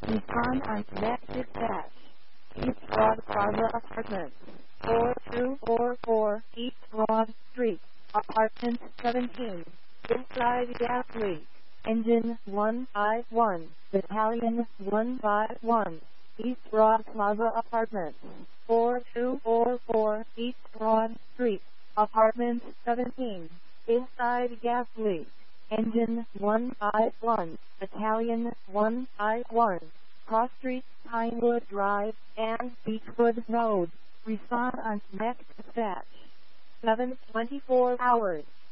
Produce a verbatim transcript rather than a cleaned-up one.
Recon on Connect Dispatch. East Broad Plaza Apartments. four two four four East Broad Street, Apartment seventeen. Inside gas leak. Engine one five one. Battalion one five one. East Broad Plaza Apartments. four two four four East Broad Street, Apartment seventeen. Inside gas leak. Engine one five one. Battalion one five one. Cross Street, Pinewood Drive, and Beechwood Road. Respond on Connect Dispatch. seven twenty-four hours.